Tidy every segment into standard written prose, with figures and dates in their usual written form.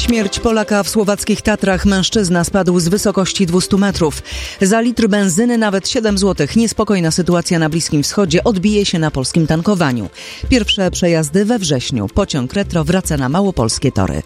Śmierć Polaka w słowackich Tatrach. Mężczyzna spadł z wysokości 200 metrów. Za litr benzyny nawet 7 zł. Niespokojna sytuacja na Bliskim Wschodzie odbije się na polskim tankowaniu. Pierwsze przejazdy we wrześniu. Pociąg Retro wraca na małopolskie tory.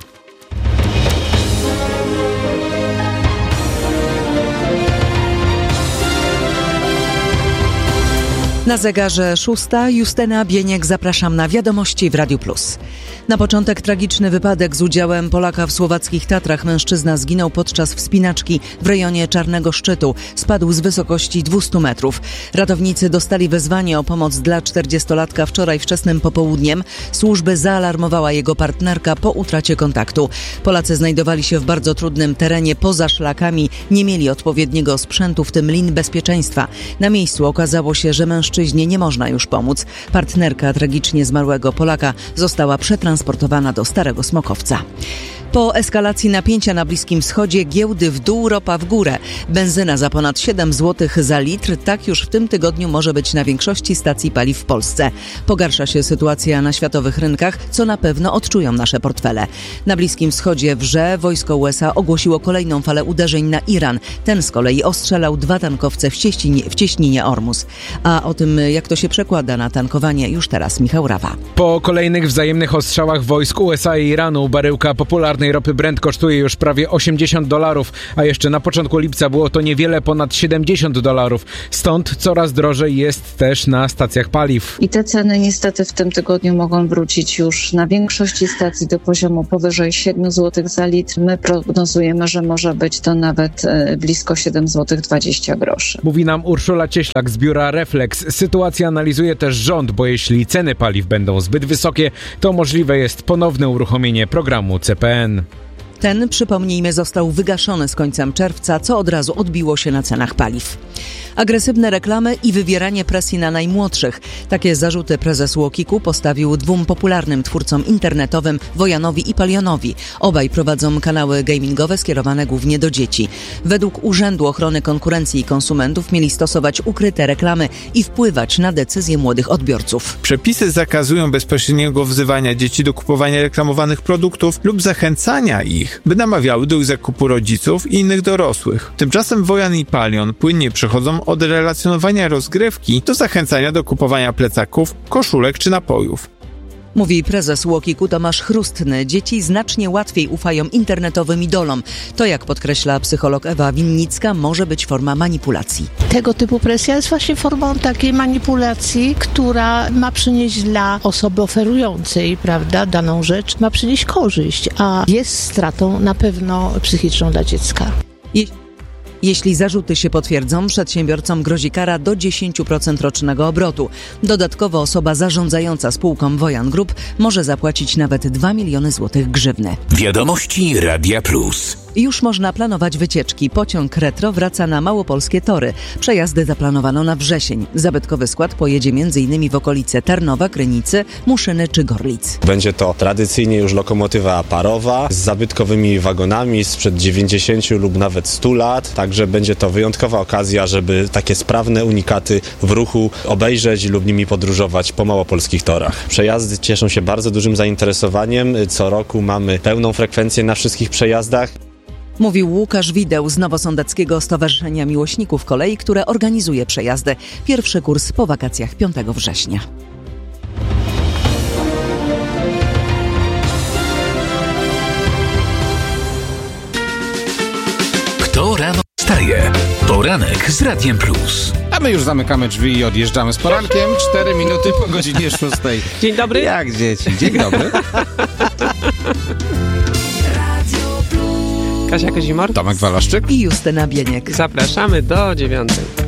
Na zegarze 6. Justyna Bieniek, zapraszam na wiadomości w Radiu Plus. Na początek tragiczny wypadek z udziałem Polaka w słowackich Tatrach. Mężczyzna zginął podczas wspinaczki w rejonie Czarnego Szczytu. Spadł z wysokości 200 metrów. Ratownicy dostali wezwanie o pomoc dla 40-latka wczoraj wczesnym popołudniem. Służby zaalarmowała jego partnerka po utracie kontaktu. Polacy znajdowali się w bardzo trudnym terenie poza szlakami. Nie mieli odpowiedniego sprzętu, w tym lin bezpieczeństwa. Na miejscu okazało się, że mężczyźnie nie można już pomóc. Partnerka tragicznie zmarłego Polaka została przetransportowana do Starego Smokowca. Po eskalacji napięcia na Bliskim Wschodzie giełdy w dół, ropa w górę. Benzyna za ponad 7 zł za litr. Tak już w tym tygodniu może być na większości stacji paliw w Polsce. Pogarsza się sytuacja na światowych rynkach, co na pewno odczują nasze portfele. Na Bliskim Wschodzie wrze. Wojsko USA ogłosiło kolejną falę uderzeń na Iran. Ten z kolei ostrzelał 2 tankowce w cieśninie Ormus. A o tym, jak to się przekłada na tankowanie, już teraz Michał Rawa. Po kolejnych wzajemnych ostrzałach wojsk USA i Iranu baryłka popularnej ropy Brent kosztuje już prawie $80, a jeszcze na początku lipca było to niewiele ponad $70. Stąd coraz drożej jest też na stacjach paliw. I te ceny niestety w tym tygodniu mogą wrócić już na większości stacji do poziomu powyżej 7 zł za litr. My prognozujemy, że może być to nawet blisko 7 zł 20 groszy. Mówi nam Urszula Cieślak z biura Reflex. Sytuację analizuje też rząd, bo jeśli ceny paliw będą zbyt wysokie, to możliwe jest ponowne uruchomienie programu CPN. Ten, przypomnijmy, został wygaszony z końcem czerwca, co od razu odbiło się na cenach paliw. Agresywne reklamy i wywieranie presji na najmłodszych. Takie zarzuty prezes UOKiK-u postawił 2 popularnym twórcom internetowym, Wojanowi i Palionowi. Obaj prowadzą kanały gamingowe skierowane głównie do dzieci. Według Urzędu Ochrony Konkurencji i Konsumentów mieli stosować ukryte reklamy i wpływać na decyzje młodych odbiorców. Przepisy zakazują bezpośredniego wzywania dzieci do kupowania reklamowanych produktów lub zachęcania ich, by namawiały do ich zakupu rodziców i innych dorosłych. Tymczasem Wojan i Palion płynnie przechodzą od relacjonowania rozgrywki do zachęcania do kupowania plecaków, koszulek czy napojów. Mówi prezes UOKiK-u Tomasz Chrustny. Dzieci znacznie łatwiej ufają internetowym idolom. To, jak podkreśla psycholog Ewa Winnicka, może być forma manipulacji. Tego typu presja jest właśnie formą takiej manipulacji, która ma przynieść dla osoby oferującej, prawda, daną rzecz, ma przynieść korzyść, a jest stratą na pewno psychiczną dla dziecka. Jeśli zarzuty się potwierdzą, przedsiębiorcom grozi kara do 10% rocznego obrotu. Dodatkowo osoba zarządzająca spółką Wojan Group może zapłacić nawet 2 miliony złotych grzywny. Wiadomości Radia Plus. Już można planować wycieczki. Pociąg Retro wraca na małopolskie tory. Przejazdy zaplanowano na wrzesień. Zabytkowy skład pojedzie m.in. w okolice Tarnowa, Krynicy, Muszyny czy Gorlic. Będzie to tradycyjnie już lokomotywa parowa z zabytkowymi wagonami sprzed 90 lub nawet 100 lat. Także będzie to wyjątkowa okazja, żeby takie sprawne unikaty w ruchu obejrzeć lub nimi podróżować po małopolskich torach. Przejazdy cieszą się bardzo dużym zainteresowaniem. Co roku mamy pełną frekwencję na wszystkich przejazdach. Mówił Łukasz Wideł z Nowosądeckiego Stowarzyszenia Miłośników Kolei, które organizuje przejazdy. Pierwszy kurs po wakacjach 5 września. Kto rano wstaje? Poranek z Radiem Plus. A my już zamykamy drzwi i odjeżdżamy z porankiem. 4 minuty po godzinie 6. Dzień dobry. Jak dzieci? Dzień dobry. Kasia Kozimor, Tomek Walaszczyk i Justyna Bieniek. zapraszamy do 9.